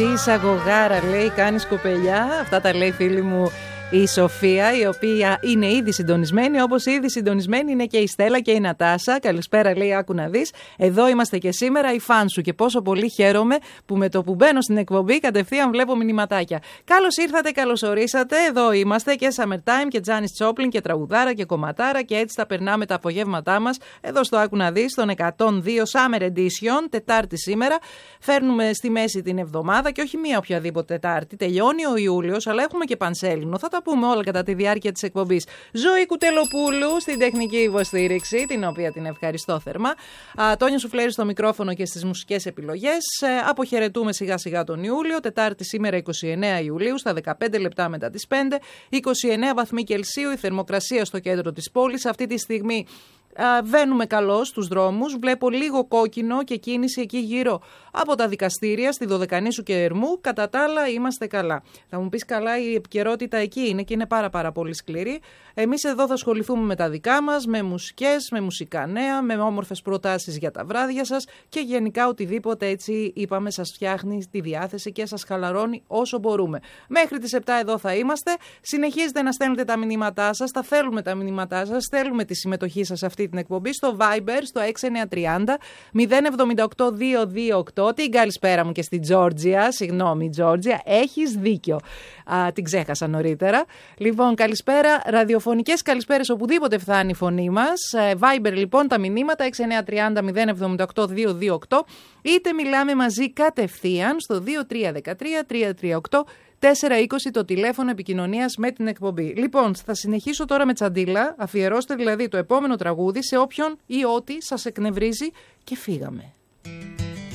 Τι εισαγωγάρα λέει, κάνεις κοπελιά. Αυτά τα λέει φίλη μου η Σοφία, η οποία είναι ήδη συντονισμένη, όπως ήδη συντονισμένη είναι και η Στέλλα και η Νατάσα. Καλησπέρα, λέει, άκου να δεις. Εδώ είμαστε και σήμερα, οι φαν σου. Και πόσο πολύ χαίρομαι που με το που μπαίνω στην εκπομπή κατευθείαν βλέπω μηνυματάκια. Καλώς ήρθατε, καλώς ορίσατε. Εδώ είμαστε και Summertime και Τζάνις Τσόπλιν και τραγουδάρα και κομματάρα. Και έτσι τα περνάμε τα απογεύματά μας εδώ στο άκου να δεις, στον 102 Summer Edition, Τετάρτη σήμερα. Φέρνουμε στη μέση την εβδομάδα και όχι μία οποιαδήποτε Τετάρτη. Τελειώνει ο Ιούλιος, αλλά έχουμε και Πανσέλινο. Θα τα πούμε όλα κατά τη διάρκεια της εκπομπής. Ζωή Κουτελοπούλου στην τεχνική υποστήριξη, την οποία την ευχαριστώ θερμά. Τόνια Σουφλέρη στο μικρόφωνο και στις μουσικές επιλογές. Αποχαιρετούμε σιγά σιγά τον Ιούλιο. Τετάρτη σήμερα 29 Ιουλίου, στα 15 λεπτά μετά τις 5. 29 βαθμοί Κελσίου, η θερμοκρασία στο κέντρο της πόλης. Αυτή τη στιγμή βαίνουμε καλώς στους δρόμους. Βλέπω λίγο κόκκινο και κίνηση εκεί γύρω από τα δικαστήρια, στη Δωδεκανήσου και Ερμού. Κατά τα άλλα είμαστε καλά. Θα μου πεις, καλά, η επικαιρότητα εκεί είναι και είναι πάρα πολύ σκληρή. Εμείς εδώ θα ασχοληθούμε με τα δικά μας, με μουσικές, με μουσικά νέα, με όμορφες προτάσεις για τα βράδια σας και γενικά οτιδήποτε έτσι είπαμε σας φτιάχνει τη διάθεση και σας χαλαρώνει όσο μπορούμε. Μέχρι τις 7 εδώ θα είμαστε. Συνεχίζετε να στέλνετε τα μηνύματά σας. Τα θέλουμε τα μηνύματά σας. Θέλουμε τη συμμετοχή σας σε αυτή την εκπομπή στο Viber, στο 6930 078 228. Την καλησπέρα μου και στην Τζόρτζια. Συγγνώμη, Τζόρτζια, έχεις δίκιο. Την ξέχασα νωρίτερα. Λοιπόν, καλησπέρα. Ραδιοφωνικές καλησπέρες οπουδήποτε φτάνει η φωνή μας. Viber λοιπόν τα μηνύματα 6930 078 228. Είτε μιλάμε μαζί κατευθείαν στο 2313 338 420 το τηλέφωνο επικοινωνίας με την εκπομπή. Λοιπόν, θα συνεχίσω τώρα με τσαντίλα. Αφιερώστε δηλαδή το επόμενο τραγούδι σε όποιον ή ό,τι σας εκνευρίζει και φύγαμε.